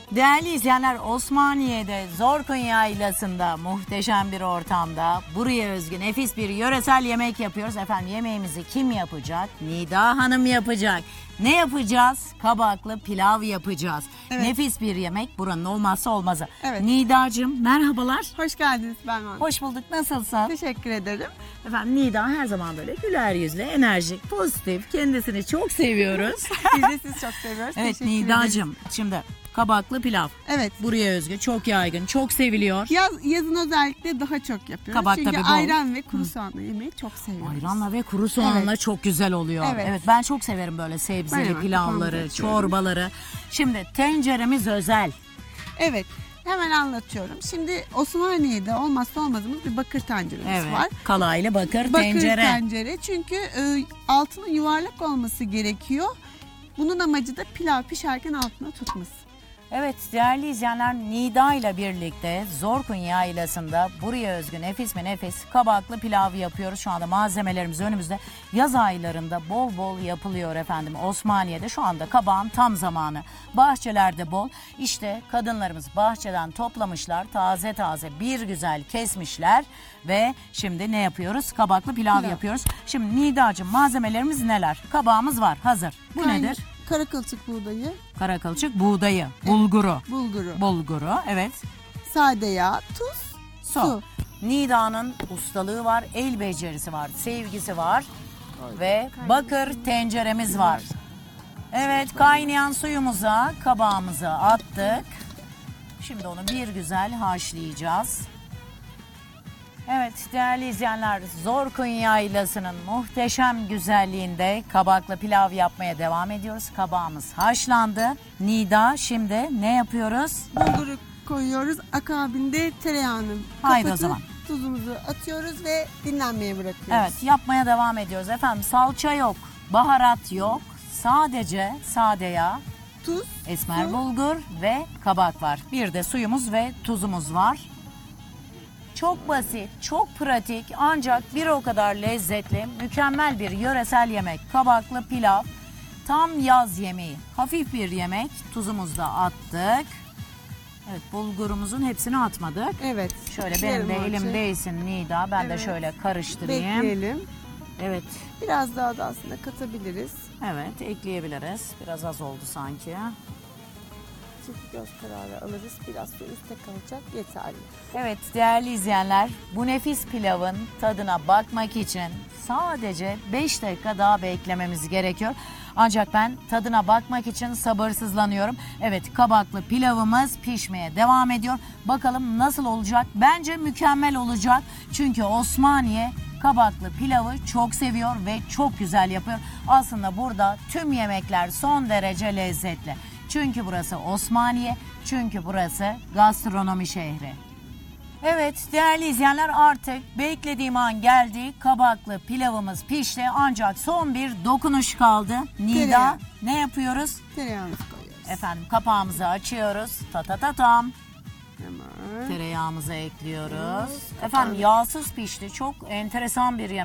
Değerli izleyenler, Osmaniye'de Zorkun Yaylası'nda muhteşem bir ortamda buraya özgü nefis bir yöresel yemek yapıyoruz. Efendim, yemeğimizi kim yapacak? Nida Hanım yapacak. Ne yapacağız? Kabaklı pilav yapacağız. Evet. Nefis bir yemek, buranın olmazsa olmazı. Evet. Nidacığım merhabalar. Hoş geldiniz ben Hanım. Hoş bulduk. Nasılsın? Teşekkür ederim. Efendim, Nida her zaman böyle güler yüzlü, enerjik, pozitif. Kendisini çok seviyoruz. Biz de sizi çok seviyoruz. Evet Teşekkür ederiz. Nidacığım, şimdi kabaklı pilav. Evet. Buraya özgü, çok yaygın, çok seviliyor. Yazın özellikle daha çok yapıyoruz. Kabak Çünkü tabii bol. ayran ve kuru soğanla yemeği çok seviyoruz. Ayranla ve kuru soğanla Evet. çok güzel oluyor. Evet. Evet. Ben çok severim böyle sebzeli Ben hemen pilavları, kafamda açıyorum. çorbaları. Şimdi tenceremiz özel. Evet. Hemen anlatıyorum. Şimdi Osmaniye'de olmazsa olmazımız bir bakır tenceremiz Evet. var. Kalaylı bakır Bakır tencere. tencere. Çünkü altının yuvarlak olması gerekiyor. Bunun amacı da pilav pişerken altına tutması. Evet değerli izleyenler, Nida ile birlikte Zorkun Yaylası'nda buraya özgü nefis mi nefis kabaklı pilav yapıyoruz. Şu anda malzemelerimiz önümüzde. Yaz aylarında bol bol yapılıyor efendim. Osmaniye'de şu anda kabağın tam zamanı. Bahçelerde bol. İşte kadınlarımız bahçeden toplamışlar. Taze taze bir güzel kesmişler. Ve şimdi ne yapıyoruz? Kabaklı pilav yapıyoruz. Şimdi Nidacığım, malzemelerimiz neler? Kabağımız var hazır. Bu nedir? Kara kılçık buğdayı, Kara kılçık buğdayı, bulguru. bulguru, Evet. sade yağ, tuz, su. Nida'nın ustalığı var, el becerisi var, sevgisi var ve bakır tenceremiz var. Evet, kaynayan suyumuza kabağımızı attık. Şimdi onu bir güzel haşlayacağız. Evet değerli izleyenler, Zorkun Yaylası'nın muhteşem güzelliğinde kabaklı pilav yapmaya devam ediyoruz. Kabağımız haşlandı. Nida, şimdi ne yapıyoruz? Bulguru koyuyoruz. Akabinde tereyağını Haydi o kapatıp zaman. tuzumuzu atıyoruz ve dinlenmeye bırakıyoruz. Evet, yapmaya devam ediyoruz efendim. Salça yok, baharat yok. Sadece sade yağ, Tuz, esmer su. bulgur ve kabak var. Bir de suyumuz ve tuzumuz var. Çok basit, çok pratik ancak bir o kadar lezzetli, mükemmel bir yöresel yemek. Kabaklı pilav, tam yaz yemeği. Hafif bir yemek. Tuzumuzu da attık. Evet, bulgurumuzun hepsini atmadık. Evet. Şöyle benim de Yarım elim ölçü. değsin Nida. Ben de Evet. şöyle karıştırayım. Bekleyelim. Evet, Biraz daha da aslında katabiliriz. evet ekleyebiliriz. Biraz az oldu sanki. Çünkü göz kararı alırız. Biraz su üstte kalacak. Yeterli. Evet değerli izleyenler, bu nefis pilavın tadına bakmak için sadece 5 dakika daha beklememiz gerekiyor. Ancak ben tadına bakmak için sabırsızlanıyorum. Evet, kabaklı pilavımız pişmeye devam ediyor. Bakalım nasıl olacak? Bence mükemmel olacak. Çünkü Osmaniye kabaklı pilavı çok seviyor ve çok güzel yapıyor. Aslında burada tüm yemekler son derece lezzetli. Çünkü burası Osmaniye, çünkü burası gastronomi şehri. Evet değerli izleyenler, artık beklediğim an geldi. Kabaklı pilavımız pişti ancak son bir dokunuş kaldı. Nida, Tereyağı. ne yapıyoruz? Tereyağını koyuyoruz. Efendim, kapağımızı açıyoruz. Ta ta ta tam. Hemen. Tereyağımızı ekliyoruz. Efendim, yağsız pişti. Çok enteresan bir yemek.